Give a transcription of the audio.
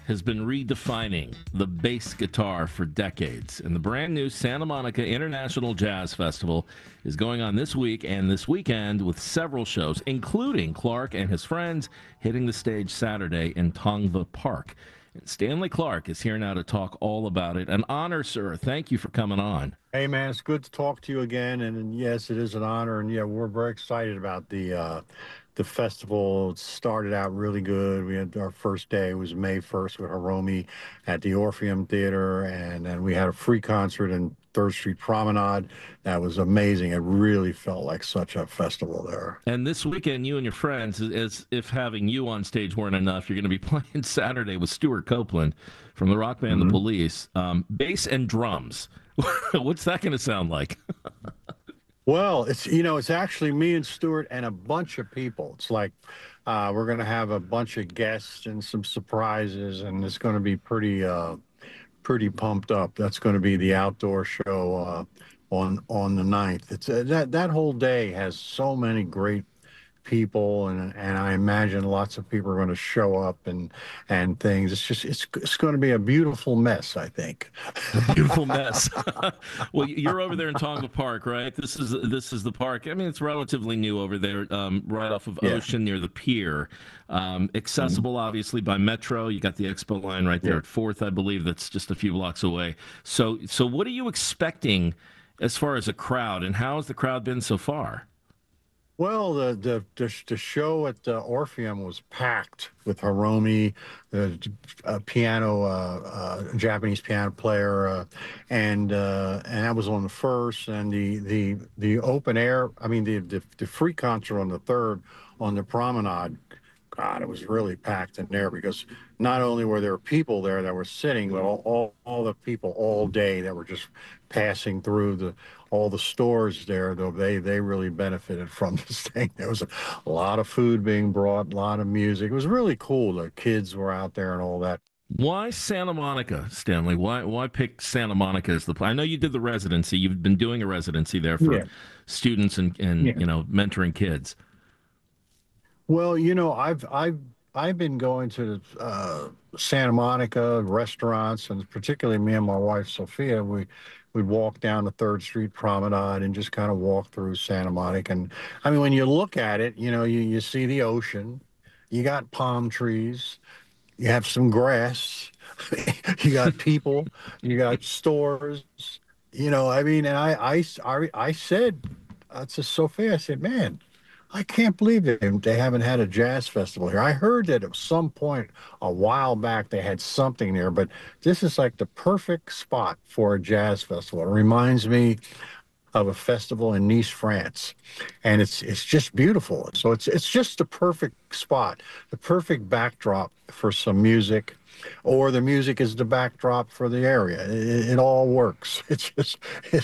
has been redefining the bass guitar for decades, and the brand new Santa Monica International Jazz Festival is going on this week and this weekend with several shows, including Clark and his friends hitting the stage Saturday in Tongva Park. And Stanley Clark is here now to talk all about it. An honor, sir. Thank you for coming on. Hey man, it's good to talk to you again. And yes, it is an honor. And yeah, we're very excited about the festival. It started out really good. We had our first day, it was May 1st with Hiromi at the Orpheum Theater, and then we had a free concert in Third Street Promenade. That was amazing. It really felt like such a festival there. And this weekend, you and your friends, as if having you on stage weren't enough, you're going to be playing Saturday with Stuart Copeland from the rock band The Police. Bass and drums. What's that going to sound like? Well, it's actually me and Stuart and a bunch of people. It's like we're going to have a bunch of guests and some surprises, and it's going to be pretty pumped up. That's going to be the outdoor show on the 9th. It's that whole day has so many great people, and I imagine lots of people are going to show up and things. It's going to be a beautiful mess, I think. Beautiful mess. Well, you're over there in Tonga Park, right? This is the park. I mean, it's relatively new over there, right off of Yeah. Ocean near the pier. Accessible, obviously, by Metro. You got the Expo line right there Yeah. at Fourth, I believe. That's just a few blocks away. So what are you expecting as far as a crowd, and how has the crowd been so far? Well, the show at the Orpheum was packed with Hiromi, the Japanese piano player, and that was on the first, and the open air. I mean, the free concert on the third on the promenade. God, it was really packed in there because not only were there people there that were sitting, but all the people all day that were just passing through all the stores there, though they really benefited from this thing. There was a lot of food being brought, a lot of music. It was really cool. The kids were out there and all that. Why Santa Monica, Stanley? Why pick Santa Monica as the place? I know you did the residency. You've been doing a residency there for Yeah. students and Yeah. mentoring kids. Well, I've been going to Santa Monica restaurants, and particularly me and my wife Sophia, we'd walk down the Third Street Promenade and just kind of walk through Santa Monica. And I mean, when you look at it, you see the ocean, you got palm trees, you have some grass, you got people, you got stores. I mean, and I said to Sophia, I said, man. I can't believe they haven't had a jazz festival here. I heard that at some point a while back they had something there, but this is like the perfect spot for a jazz festival. It reminds me of a festival in Nice, France, and it's just beautiful. So it's just the perfect spot, the perfect backdrop for some music, or the music is the backdrop for the area. It all works. It's